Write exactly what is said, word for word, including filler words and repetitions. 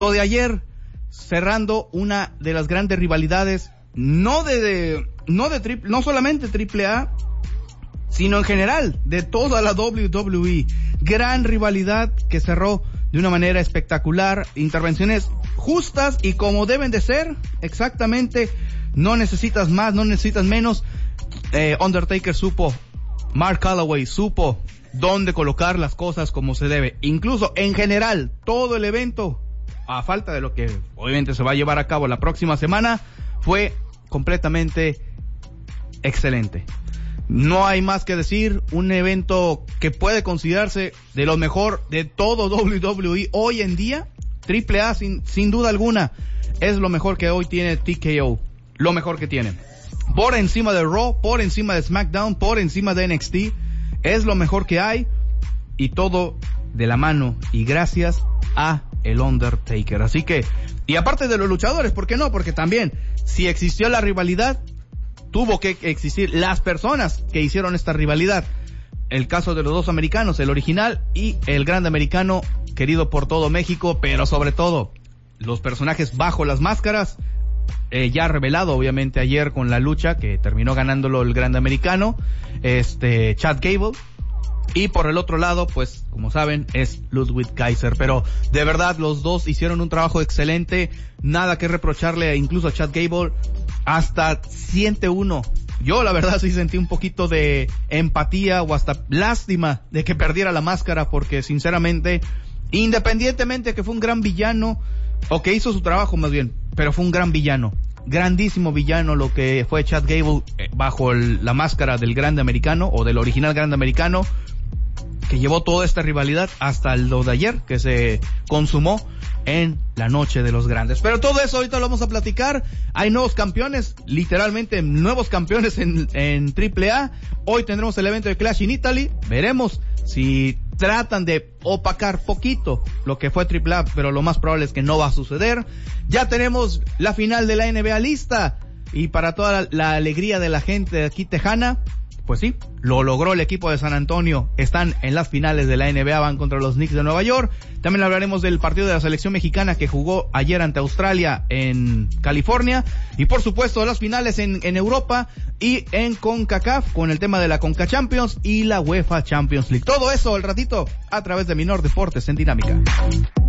Lo de ayer, cerrando una de las grandes rivalidades, no de, de no de triple, no solamente triple A, sino en general, de toda la doble u doble u E. Gran rivalidad que cerró de una manera espectacular, intervenciones justas y como deben de ser, exactamente, no necesitas más, no necesitas menos. eh, Undertaker supo, Mark Calaway supo dónde colocar las cosas como se debe, incluso en general, todo el evento, a falta de lo que obviamente se va a llevar a cabo la próxima semana, fue completamente excelente. No hay más que decir, un evento que puede considerarse de lo mejor de todo doble u doble u E hoy en día. Triple A sin, sin duda alguna es lo mejor que hoy tiene T K O, lo mejor que tiene. Por encima de Raw, por encima de SmackDown, por encima de N X T, es lo mejor que hay, y todo de la mano y gracias a el Undertaker. Así que, y aparte de los luchadores, ¿por qué no? Porque también, si existió la rivalidad, tuvo que existir las personas que hicieron esta rivalidad. El caso de los dos americanos, el original y el grande americano, querido por todo México, pero sobre todo, los personajes bajo las máscaras, eh, ya revelado obviamente ayer con la lucha, que terminó ganándolo el grande americano, este, Chad Gable. Y por el otro lado, pues, como saben, es Ludwig Kaiser. Pero, de verdad, los dos hicieron un trabajo excelente. Nada que reprocharle incluso a Chad Gable. Hasta siente uno. Yo, la verdad, sí sentí un poquito de empatía o hasta lástima de que perdiera la máscara, porque, sinceramente, independientemente de que fue un gran villano, o que hizo su trabajo más bien, pero fue un gran villano. Grandísimo villano lo que fue Chad Gable eh, bajo el, la máscara del grande americano, o del original grande americano, que llevó toda esta rivalidad hasta lo de ayer, que se consumó en la noche de los grandes. Pero todo eso ahorita lo vamos a platicar. Hay nuevos campeones, literalmente nuevos campeones en, en triple A. Hoy tendremos el evento de Clash in Italy. Veremos si tratan de opacar poquito lo que fue triple A, pero lo más probable es que no va a suceder. Ya tenemos la final de la N B A lista, y para toda la, la alegría de la gente de aquí tejana, pues sí, lo logró el equipo de San Antonio. Están en las finales de la N B A, van contra los Knicks de Nueva York. También hablaremos del partido de la selección mexicana que jugó ayer ante Australia en California. Y por supuesto las finales en, en Europa y en CONCACAF, con el tema de la CONCA Champions y la UEFA Champions League. Todo eso al ratito a través de Minor Deportes en Dinámica.